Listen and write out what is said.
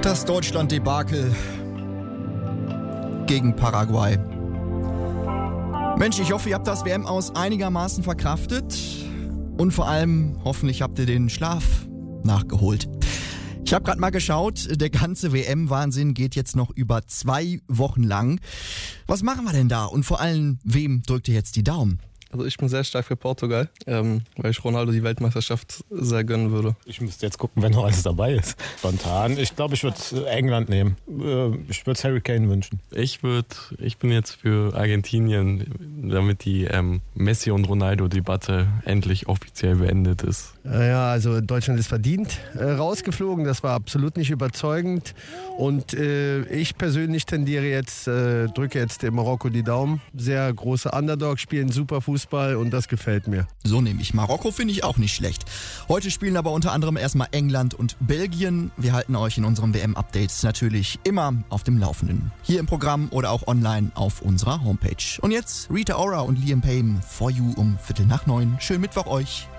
Das Deutschland-Debakel gegen Paraguay. Mensch, ich hoffe, ihr habt das WM-Aus einigermaßen verkraftet und vor allem hoffentlich habt ihr den Schlaf nachgeholt. Ich habe gerade mal geschaut, der ganze WM-Wahnsinn geht jetzt noch über 2 Wochen lang. Was machen wir denn da und vor allem, wem drückt ihr jetzt die Daumen? Also ich bin sehr stark für Portugal, weil ich Ronaldo die Weltmeisterschaft sehr gönnen würde. Ich müsste jetzt gucken, wenn noch alles dabei ist. Spontan. Ich glaube, ich würde England nehmen. Ich würde es Harry Kane wünschen. Ich bin jetzt für Argentinien, damit die Messi- und Ronaldo-Debatte endlich offiziell beendet ist. Ja, also Deutschland ist verdient rausgeflogen. Das war absolut nicht überzeugend. Und ich persönlich drücke jetzt dem Marokko die Daumen. Sehr große Underdog, spielen super Fußball und das gefällt mir. So nehme ich. Marokko finde ich auch nicht schlecht. Heute spielen aber unter anderem erstmal England und Belgien. Wir halten euch in unserem WM-Updates natürlich immer auf dem Laufenden. Hier im Programm oder auch online auf unserer Homepage. Und jetzt Rita Ora und Liam Payne, For You um 8:45. Schönen Mittwoch euch.